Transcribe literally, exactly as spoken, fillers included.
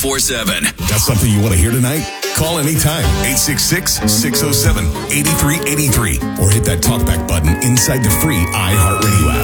four seven. Got something you want to hear tonight? Call anytime, eight six six, six oh seven, eight three eight three, or hit that talkback button inside the free iHeartRadio app.